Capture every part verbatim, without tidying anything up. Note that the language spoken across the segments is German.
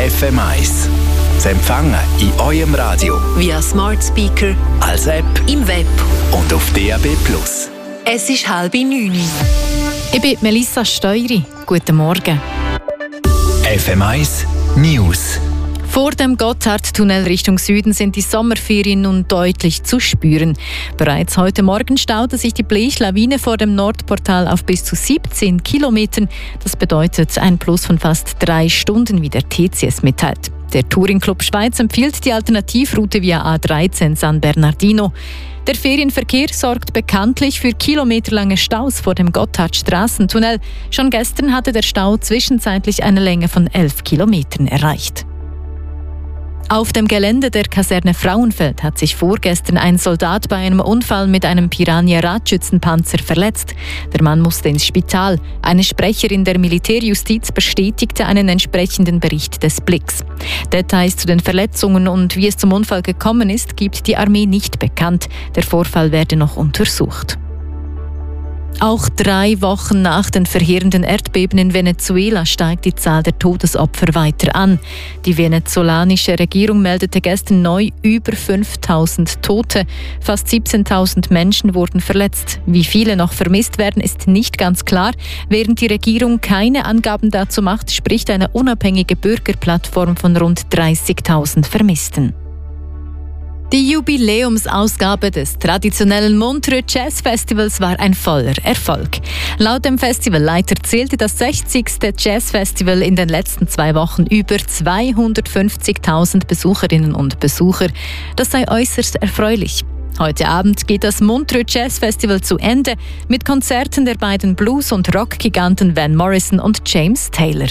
F M eins. Zu empfangen in eurem Radio, via Smart Speaker, als App, im Web und auf D A B Plus. Es ist halb neun. Ich bin Melissa Steury. Guten Morgen. F M eins News. Vor dem Gotthardtunnel Richtung Süden sind die Sommerferien nun deutlich zu spüren. Bereits heute Morgen staute sich die Blechlawine vor dem Nordportal auf bis zu siebzehn Kilometern. Das bedeutet ein Plus von fast drei Stunden, wie der T C S mitteilt. Der Touring Club Schweiz empfiehlt die Alternativroute via A dreizehn San Bernardino. Der Ferienverkehr sorgt bekanntlich für kilometerlange Staus vor dem Gotthardstraßentunnel. Schon gestern hatte der Stau zwischenzeitlich eine Länge von elf Kilometern erreicht. Auf dem Gelände der Kaserne Frauenfeld hat sich vorgestern ein Soldat bei einem Unfall mit einem Piranha-Radschützenpanzer verletzt. Der Mann musste ins Spital. Eine Sprecherin der Militärjustiz bestätigte einen entsprechenden Bericht des Blicks. Details zu den Verletzungen und wie es zum Unfall gekommen ist, gibt die Armee nicht bekannt. Der Vorfall werde noch untersucht. Auch drei Wochen nach den verheerenden Erdbeben in Venezuela steigt die Zahl der Todesopfer weiter an. Die venezolanische Regierung meldete gestern neu über fünftausend Tote. Fast siebzehntausend Menschen wurden verletzt. Wie viele noch vermisst werden, ist nicht ganz klar. Während die Regierung keine Angaben dazu macht, spricht eine unabhängige Bürgerplattform von rund dreißigtausend Vermissten. Die Jubiläumsausgabe des traditionellen Montreux Jazz Festivals war ein voller Erfolg. Laut dem Festivalleiter zählte das sechzigste Jazzfestival in den letzten zwei Wochen über zweihundertfünfzigtausend Besucherinnen und Besucher. Das sei äußerst erfreulich. Heute Abend geht das Montreux Jazz Festival zu Ende mit Konzerten der beiden Blues- und Rockgiganten Van Morrison und James Taylor.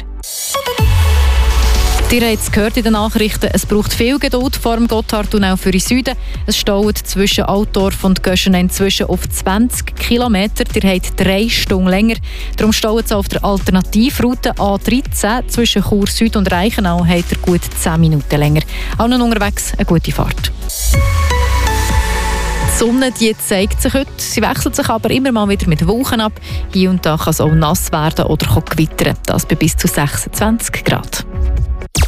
Ihr habt es gehört in den Nachrichten, es braucht viel Geduld vor dem Gotthardtunnel für den Süden. Es staut zwischen Altdorf und Göschen inzwischen auf zwanzig Kilometer. Ihr habt drei Stunden länger. Darum staut es auf der Alternativroute A dreizehn zwischen Chur Süd und Reichenau. Habt ihr gut zehn Minuten länger. Allen unterwegs eine gute Fahrt. Die Sonne die zeigt sich heute. Sie wechselt sich aber immer mal wieder mit Wolken ab. Hier und da kann es auch nass werden oder gewittern. Das bei bis zu sechsundzwanzig Grad.